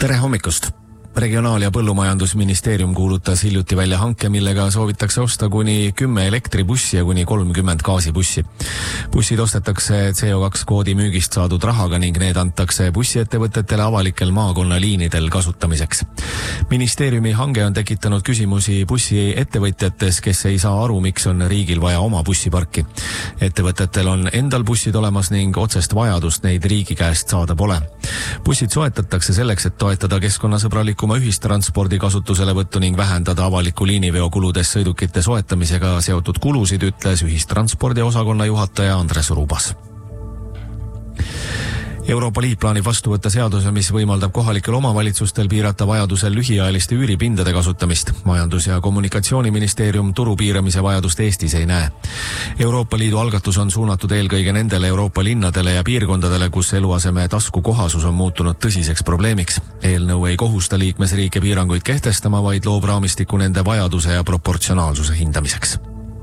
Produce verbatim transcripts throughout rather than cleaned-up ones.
Tere hommikust! Regionaal- ja Põllumajandusministeerium kuulutas hiljuti välja hanke, millega soovitakse osta kuni kümme elektribussi ja kuni kolmkümmend gaasibussi. Bussid ostetakse C O kaks koodi müügist saadud rahaga ning need antakse bussiettevõtetele avalikel maakonnaliinidel kasutamiseks. Ministeeriumi hange on tekitanud küsimusi bussiettevõtjates, kes ei saa aru, miks on riigil vaja oma bussiparki. Ettevõtetel on endal bussid olemas ning otsest vajadust neid riigi käest saada pole. Bussid soetatakse selleks, et toetada keskkonnasõbralikku oma ühistranspordi kasutuselevõttu ning vähendada avaliku liiniveo kuludes sõidukite soetamisega seotud kulusid, ütles ühistranspordi osakonna juhataja Andres Rubas. Euroopa Liit plaanib vastu võtta seaduse, mis võimaldab kohalikel omavalitsustel piirata vajadusel lühiajaliste üüripindade kasutamist. Majandus- ja Kommunikatsiooniministeerium turu piiramise vajadust Eestis ei näe. Euroopa Liidu algatus on suunatud eelkõige nendele Euroopa linnadele ja piirkondadele, kus eluaseme taskukohasus on muutunud tõsiseks probleemiks. Eelnõu ei kohusta liikmesriike piiranguid kehtestama, vaid loob raamistiku nende vajaduse ja proportsionaalsuse hindamiseks.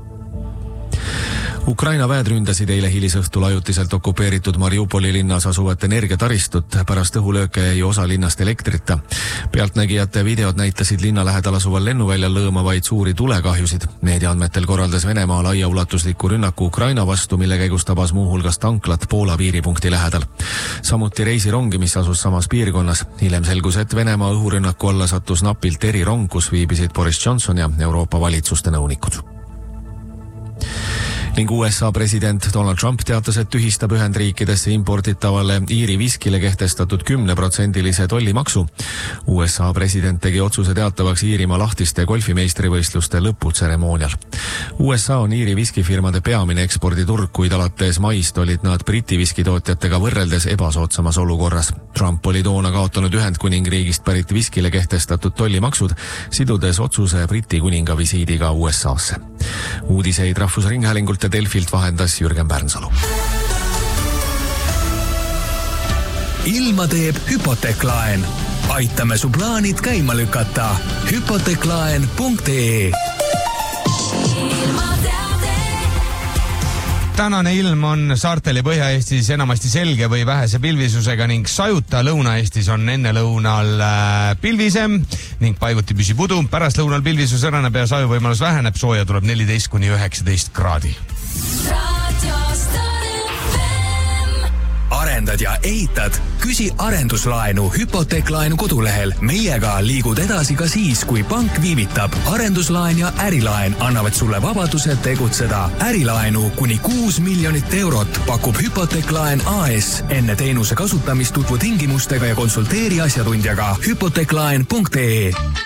Ukraina väed ründasid eile hilisõhtul ajutiselt okupeeritud Mariupoli linnas asuvat energiataristut. Pärast õhulööke jäi osa linnast elektrita. Pealtnägijate videod näitasid linna lähedal asuval lennuväljal lõõmavaid suuri tulekahjusid. Meediaandmetel korraldas Venemaa laiaulatusliku rünnaku Ukraina vastu, mille käigus tabas muuhulgas tanklat Poola piiripunkti lähedal. Samuti reisirongi, mis asus samas piirkonnas. Hiljem selgus, et Venemaa õhurünnaku alla sattus napilt erirong, kus viibisid Boris Johnson ja Euroopa valitsuste nõunikud. Ning U S A president Donald Trump teatas, et tühistab Ühendriikidesse imporditavale Iiri viskile kehtestatud kümneprotsendilise tollimaksu. U S A president tegi otsuse teatavaks Iirimaa lahtiste golfimeistrivõistluste lõputseremoonial. U S A on Iiri viskifirmade peamine eksporditurg, kuid alates maist olid nad Briti viskitootjatega võrreldes ebasoodsamas olukorras. Trump oli toona kaotanud Ühendkuningriigist pärit viskile kehtestatud tollimaksud, sidudes otsuse Briti kuninga visiidiga U S A-sse. Uudiseid Rahvusringhäälingult ja Delfilt vahendas Jürgen Pärnsalu. Ilma teeb hüpoteeklaen. Aitame su plaanid käima lükata. hüpoteeklaen punkt ee. Tänane ilm on saartel ja Põhja-Eestis enamasti selge või vähese pilvisusega ning sajuta. Lõuna-Eestis on enne lõunal pilvisem ning paiguti püsib udu. Pärast lõunal pilvisus õraneb ja sajuvõimalus väheneb. Sooja tuleb neliteist kuni üheksateist kraadi. Arendad ja ehitad? Küsi arenduslaenu hüpoteeklaenu kodulehel. Meiega liigud edasi ka siis, kui pank viivitab. Arenduslaen ja ärilaen annavad sulle vabaduse tegutseda. Ärilaenu kuni kuus miljonit eurot pakub Hüpoteeklaen A S. Enne teenuse kasutamist tutvu tingimustega ja konsulteeri asjatundjaga. hüpoteeklaen punkt ee.